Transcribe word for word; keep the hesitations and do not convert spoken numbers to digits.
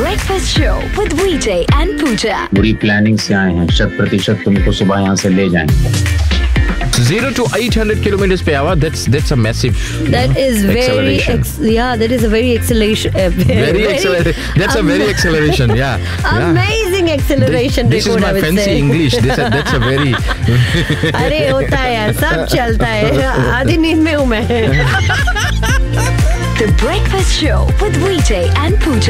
Breakfast Show with Vijay and Pooja. बुरी planning से आए हैं, शत प्रतिशत तुमको सुबह यहाँ से ले जाएंगे. Zero to eight hundred kilometers per hour. That's that's a massive. That know, is very acceleration. ex- yeah. That is a very acceleration. Uh, very acceleration. That's a very acceleration. Yeah. yeah. Amazing acceleration. This, this is my fancy say. English. This, that's a very. अरे होता है यार, सब चलता है. आधी नींद में हूँ मैं. The Breakfast Show with Vijay and Pooja.